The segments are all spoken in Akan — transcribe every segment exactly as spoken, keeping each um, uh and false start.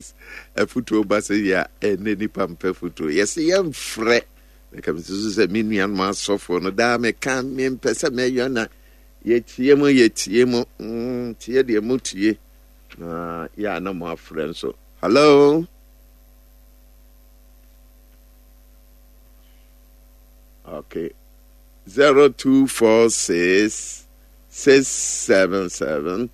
A photo basia and any pump photo. Yes, young fret. The comes to the minion mass of one. Dame can't mean pesa mayona. Yet yemo yet yemo. Hm, tia de mutie. Uh, yeah, no more friends. So, hello. Okay. Zero two four six six seven seven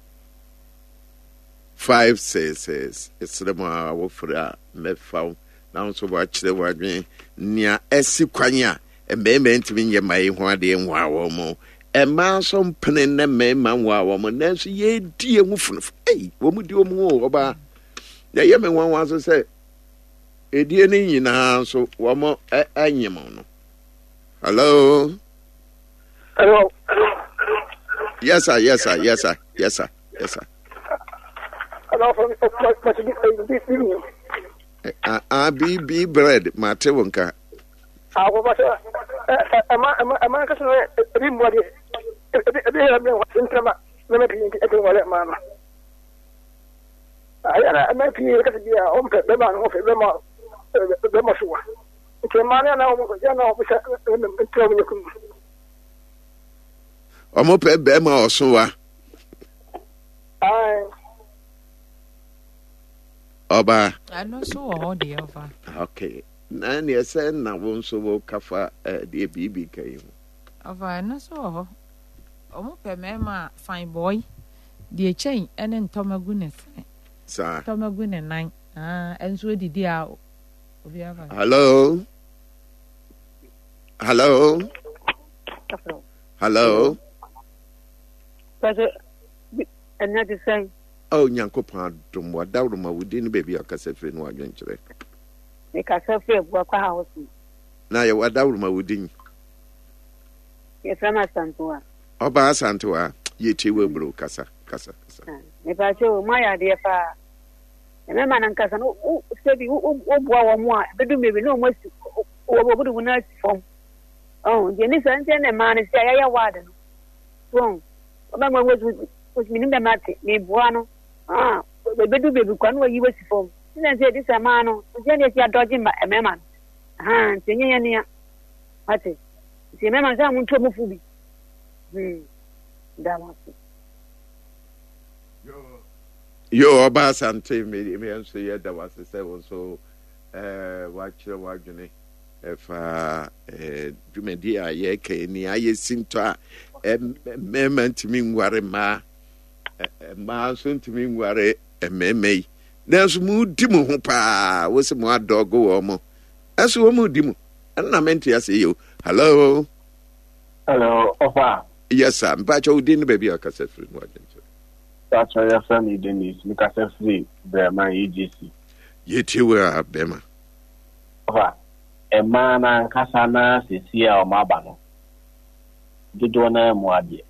five six six. It's the more for a mefound. Now, so watch the word near Esiquania, and baby to me, my one day and wow more. And Manson penning them, man, wow woman, Nancy, ye dear woof. Hey, what would you more about? The young one wants to say, a dear in a so one more animal. Hello. Hello. Yes, sir. Yes, sir. Yes, sir. Yes, sir. Yes, sir. Hello, from this evening. Ah, be be bread, Matewonka. I was a man, a man, a rimwadi. A bit of what's in Trama, never being everyone at Mamma. I might be a home pet, the man of the Mosua. It's a man now, you know, until you can. Omope Bema or Soa. I. Oba. I know so all the over. Okay. Nine years and I won't so kafa the baby came. Over I know so. Omope Mema, fine boy. The chain and then Tomagunes. Sir. Tomagun and nine. Ah, and so did the out. Hello. Hello. Hello. And that is saying, oh, Yanko Pardon, what Dauma within baby or cassette in one venture. Make us a fair work house. Now, you what Dauma within. Yes, I'm a Santua. Oba Santua, ye two will brew Cassa, Cassa. If I show my idea for a man and cousin, oh, steady, oh, oh, but do maybe no more over the night form. Oh, the innocent and a man is a warden. Wrong. Mamma was with me in the matter, me buono. Ah, but do baby one where you was from. Then say this a man, Jenny, you are dodging by a man. Ah, Senior. What is the man? I'm going to move. Hmm, that was it. Yo, Oba Sante made me and say that was the seven. So, uh, watch your watching. If uh, Jumedia, ye can I seem to a memon to me worry ma, a mountain to me worry a meme. There's mood dimo hopa, was a more dog or more. As a woman dimo, and I meant to say you. Hello. Hello, Opa. Yes, sir. But you didn't baby a cassette free. That's why your family didn't make a free, Bema E G C. You two were Bema. Opa. A man and Cassana, Cecilia or Mabano. Did one name Wadi.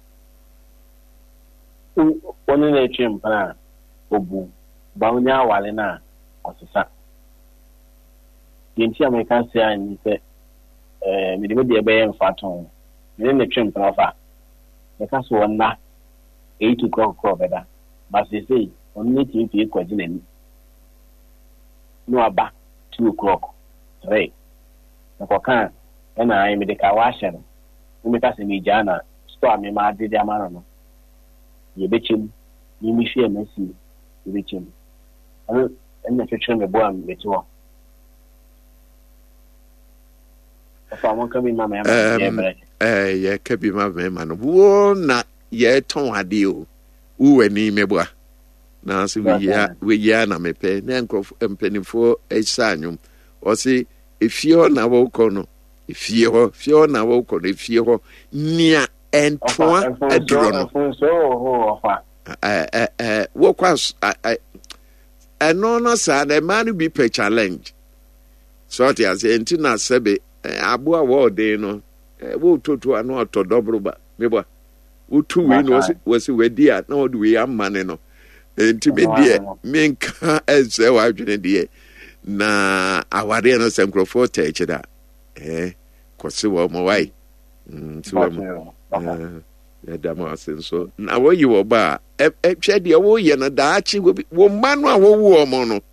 One in a chim plan, Obu, Baunia Walina, or Sasa. The entire American say, and he said, eh, Midway a bay and Faton, within the chim offer. The castle one na eight o'clock better, but they say, only to be equal. No, about two o'clock, three. Nakoka ena ai me de ka washe no me ka se me jana store me ma de dia mara no ye bechim ni mi hwe na si ye bechim ano ena twetwe me bo am beto afa mon ka mi ma me ma ye bre eh ye ka bi ma me ma no wo na ye ton ade o wo ani me bo na so we ya we ya na me pe na nkof empanifo esanwum o si efie na wo kono efie ho fie na wo kono efie ho nia entoa aduro no so ho eh eh eh wo kwas eh no no sa the man be per challenge so ti as entina sebe abo a wo de no wo toto anu otodobro ba mebo wo tu we no was we dia na wo de we amane no enti be dia menka eze wa adwene dia na aware no senkrofo teche da eh kwose wo mo wai mm so mo eh da mo asenso na wo yi wo ba e twa de wo ye no da achi wo ma no a wo wo mo no